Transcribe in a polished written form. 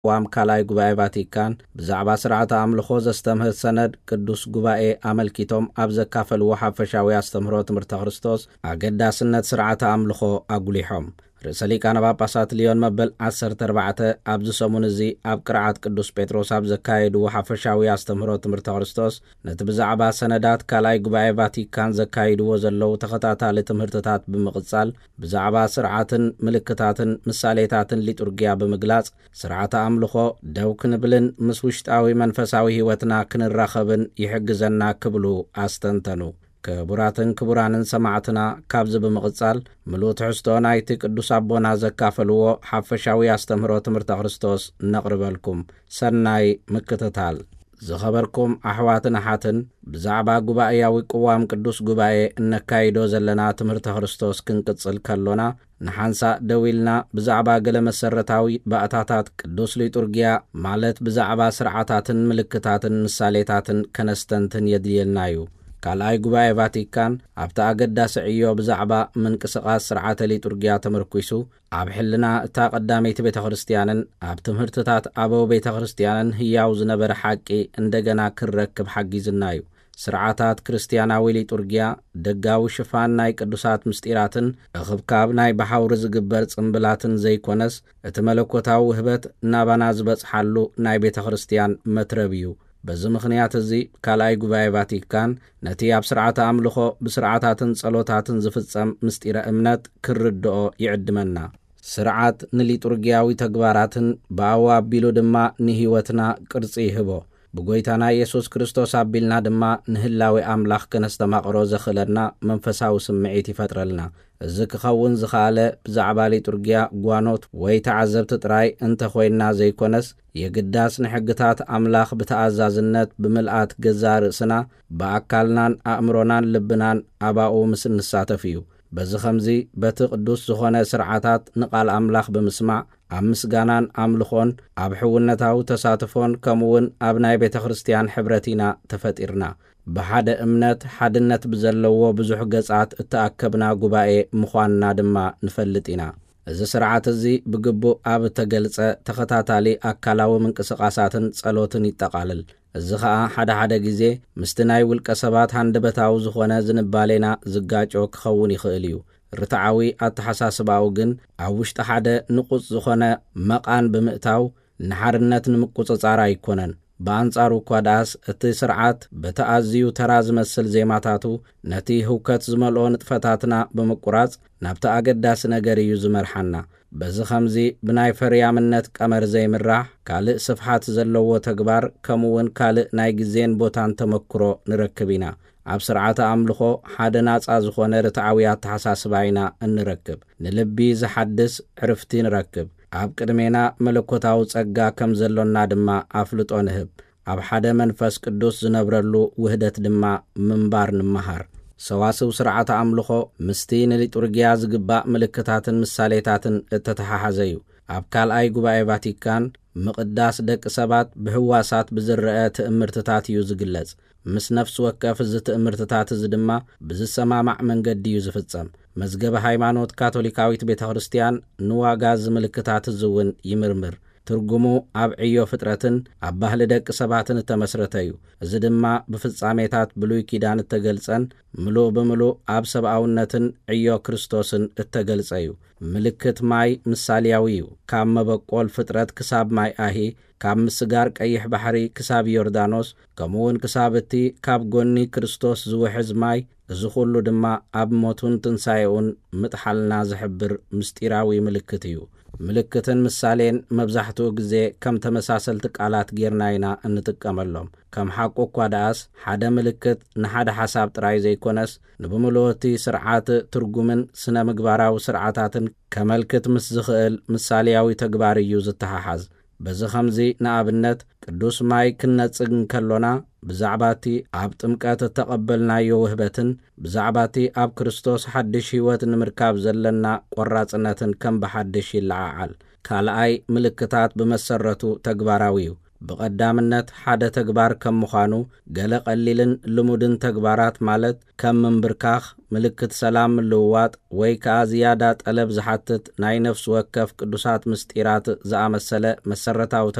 ዋም ካላይ ጉባኤ ቫቲካን ብዛዕባ ስርዓተ አምልኾ ዘስተምህር ሰነድ ቅዱስ ጉባኤ አመልኪቶም ኣብ ዘካፈልዎ ሓፈሻዊ አስተምህሮ ትምህርተ ክርስቶስ አገዳስነት ስርዓተ አምልኾ አጉሊሖም ርእሰ ሊቃነ ጳጳሳት ሊዮን መበል 14 ኣብ ዝሰሙን እዚ ኣብ ቅርዓት ቅዱስ ጴጥሮስ ኣብ ዘካየድዎ ሓፈሻዊ አስተምህሮ ትምህርተ ክርስቶስ ነቲ ብዛዕባ ሰነዳት ካላይ ጉባኤ ቫቲካን ዘካይድዎ ዘለው ተኸታታሊ ትምህርትታት ብምቕጻል ብዛዕባ ስርዓትን ምልክታትን ምሳሌታትን ሊጡርግያ ብምግላጽ ስርዓተ አምልኾ ደው ክንብልን ምስ ውሽጣዊ መንፈሳዊ ህይወትና ክንራኸብን ይሕግዘና ክብሉ አስተንተኑ ክቡራትን ክቡራንን ሰማዕትና ካብዚ ብምቕጻል ምሉእ ትሕዝቶ ናይቲ ቅዱስ አቦና ዘካፈልዎ ሓፈሻዊ አስተምህሮ ትምህርተ ክርስቶስ ነቕርበልኩም ሰናይ ምክትታል ዝኸበርኩም ኣሕዋትን ኣሓትን ብዛዕባ ጉባኤያዊ ቅዋም ቅዱስ ጉባኤ እነካይዶ ዘለና ትምህርተ ክርስቶስ ክንቅጽል ከሎና ንሓንሳ ደዊልና ብዛዕባ ገለ መሰረታዊ ባእታታት ቅዱስ ሊጡርግያ ማለት ብዛዕባ ስርዓታትን ምልክታትን ምሳሌታትን ከነስተንትን የድልየልና እዩ ካልኣይ ጉባኤ ቫቲካን ኣብታ ኣገዳሲ ዕዮ ብዛዕባ ምንቅስቓስ ስርዓተ ሊጡርግያ ተመርኪሱ ኣብ ሕልና እታ ቀዳመይቲ ቤተ ክርስቲያንን ኣብ ትምህርትታት ኣበው ቤተ ክርስቲያንን ህያው ዝነበረ ሓቂ እንደገና ክረክብ ሓጊዝና እዩ ስርዓታት ክርስቲያናዊ ሊጡርግያ ደጋዊ ሽፋን ናይ ቅዱሳት ምስጢራትን እኽብካብ ናይ ባሕውሪ ዝግበር ጽምብላትን ዘይኮነስ እቲ መለኮታዊ ውህበት ናባና ዝበጽሓሉ ናይ ቤተ ክርስቲያን መትረብ እዩ በዚ ምኽንያት እዚ ካልኣይ ጉባኤ ቫቲካን ነቲ ኣብ ስርዓተ አምልኾ ብስርዓታትን ጸሎታትን ዝፍጸም ምስጢረ እምነት ክርድኦ ይዕድመና ስርዓት ንሊጡርግያዊ ተግባራትን ብኣዋ ኣቢሉ ድማ ንህይወትና ቅርጺ ይህቦ ብጎይታና ኢየሱስ ክርስቶስ ኣቢልና ድማ ንህላዊ ኣምላኽ ከነስተማቕሮ ዘኽእለና መንፈሳዊ ስምዒት ይፈጥረልና እዚ ክኸውን ዝኸኣለ ብዛዕባ ሊጡርግያ ጓኖት ወይ ተዓዘብቲ ጥራይ እንተኾይንና ዘይኮነስ የግዳስ ንሕግታት ኣምላኽ ብተኣዛዝነት ብምልኣት ገዛ ርእስና ብኣካልናን ኣእምሮናን ልብናን ኣባኡ ምስ እንሳተፍ እዩ በዚ ኸምዚ በቲ ቅዱስ ዝኾነ ስርዓታት ንቓል ኣምላኽ ብምስማዕ ኣብ ምስጋናን ኣምልኾን ኣብ ሕውነታዊ ተሳትፎን ከምውን ኣብ ናይ ቤተ ክርስቲያን ሕብረቲና ተፈጢርና ብሓደ እምነት ሓድነት ብዘለዎ ብዙሕ ገጻት እተኣከብና ጉባኤ ምዃንና ድማ ንፈልጥ ኢና እዚ ስርዓት እዚ ብግቡእ ኣብ ተገልጸ ተኸታታሊ ኣካላዊ ምንቅስቓሳትን ጸሎትን ይጠቓልል እዚ ኸኣ ሓደ ግዜ ምስቲ ናይ ውልቀ ሰባት ሃንደበታዊ ዝኾነ ዝንባሌና ዝጋጮ ክኸውን ይኽእል እዩ ርትዓዊ ኣተሓሳስባኡ ግን ኣብ ውሽጢ ሓደ ንቁጽ ዝኾነ መቓን ብምእታው ንሓርነት ንምቁጽጻር ኣይኮነን በአንጻሩ እኳ ዳስ እቲ ስርዓት በተኣዝዩ ተራ ዝመስል ዜማታቱ ነቲ ህውከት ዝመልኦ ንጥፈታትና ብምቁራጽ ናብቲ ኣገዳሲ ነገር እዩ ዝመርሓና በዚ ኸምዚ ብናይ ፈርያምነት ቀመር ዘይምራሕ ካልእ ስፍሓት ዘለዎ ተግባር ከምውን ካልእ ናይ ግዜን ቦታን ተመክሮ ንረክብ ኢና ኣብ ስርዓተ አምልኾ ሓደ ናጻ ዝኾነ ርትዓዊ ኣተሓሳስባ ኢና እንረክብ ንልቢ ዝሓድስ ዕርፍቲ ንረክብ ኣብ ቅድሜና መለኮታዊ ጸጋ ከም ዘሎና ድማ ኣፍልጦ ንህብ ኣብ ሓደ መንፈስ ቅዱስ ዝነብረሉ ውህደት ድማ ምንባር ንመሃር ሰዋስው ስርዓተ አምልኾ ምስቲ ንሊጡርግያ ዝግባእ ምልክታትን ምሳሌታትን እተተሓሓዘ እዩ ኣብ ካልኣይ ጉባኤ ቫቲካን ምቕዳስ ደቂ ሰባት ብህዋሳት ብዝርአ ትእምርትታት እዩ ዝግለጽ ምስ ነፍሲ ወከፍ እዚ ትእምርትታት እዚ ድማ ብዝሰማማዕ መንገዲ እዩ ዝፍጸም መዝገበ ሃይማኖት ካቶሊካዊት ቤተ ክርስቲያን ንዋጋ ዝምልክታት ዝውን ይምርምር ትርጉሙ ኣብ ዕዮ ፍጥረትን ኣብ ባህሊ ደቂ ሰባትን ተመስረተ እዩ እዚ ድማ ብፍጻሜታት ብሉይ ኪዳን እተገልጸን ምሉእ ብምሉእ ኣብ ሰብኣውነትን ዕዮ ክርስቶስን እተገልጸ እዩ ምልክት ማይ ምሳልያዊ እዩ ካብ መበቆል ፍጥረት ክሳብ ማይ ኣሂ ካብ ምስጋር ቀይሕ ባሕሪ ክሳብ ዮርዳኖስ ከምውን ክሳብ እቲ ካብ ጎኒ ክርስቶስ ዝውሕዝ ማይ እዚ ኩሉ ድማ ኣብ ሞቱን ትንሣኤኡን ምጥሓልና ዝሕብር ምስጢራዊ ምልክት እዩ ምልክትን ምሳሌን መብዛሕትኡ ግዜ ከም ተመሳሰልቲ ቃላት ጌርና ኢና እንጥቀመሎም ከም ሓቁ እኳ ደኣስ ሓደ ምልክት ንሓደ ሓሳብ ጥራይ ዘይኮነስ ንብምልኦቲ ስርዓት ትርጉምን ስነ ምግባራዊ ስርዓታትን ከመልክት ምስ ዝኽእል ምሳሌያዊ ተግባር እዩ ዝተሓሓዝ በዚ ኸምዚ ንኣብነት ቅዱስ ማይ ክነጽግ ከሎና ብዛዕባቲ ኣብ ጥምቀት ተቐበልናዮ ውህበትን ብዛዕባቲ ኣብ ክርስቶስ ሓድሽ ህይወት ንምርካብ ዘለና ቆራጽነትን ከም ብሓድሽ ይለዓዓል ካልኣይ ምልክታት ብመሰረቱ ተግባራዊ እዩ بقدامنت حدا تكبار كم مخانو قال قليلن لمدن تكبارات مالت كم من بركاخ ملكت سلام اللوات ويكا زيادات ألب زحاتت ناي نفس وكف قدسات مستيرات زعام السلاء مسرتاو